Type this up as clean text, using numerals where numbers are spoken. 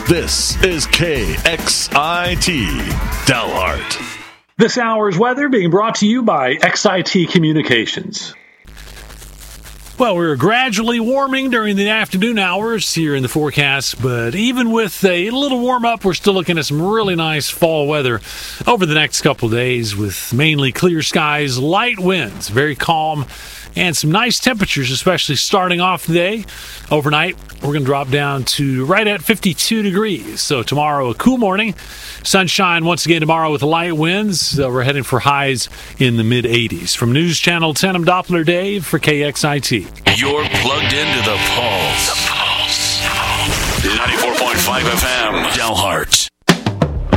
This is KXIT Dalhart. This hour's weather being brought to you by XIT Communications. Well, we're gradually warming during the afternoon hours here in the forecast, but even with a little warm up, we're still looking at some really nice fall weather over the next couple of days with mainly clear skies, light winds, very calm, and some nice temperatures, especially starting off the day. Overnight, we're going to drop down to right at 52 degrees. So tomorrow, a cool morning. Sunshine once again tomorrow with light winds. We're heading for highs in the mid-80s. From News Channel 10, I'm Doppler Dave for KXIT. You're plugged into the Pulse. 94.5 FM, Dalhart.